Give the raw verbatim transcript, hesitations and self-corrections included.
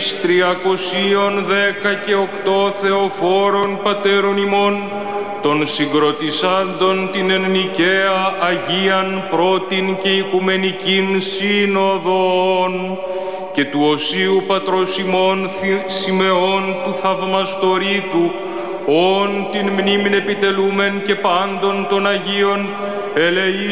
εις τριακοσίων δέκα και οκτώ θεοφόρων πατέρων ημών, των συγκροτησάντων την εν Νικαία Αγίαν πρώτην και Οικουμενικήν Σύνοδον, και του Οσίου Πατρός ημών Σιμεών του Θαυμαστορήτου, όν την μνήμην επιτελούμεν και πάντων των Αγίων, ελεείς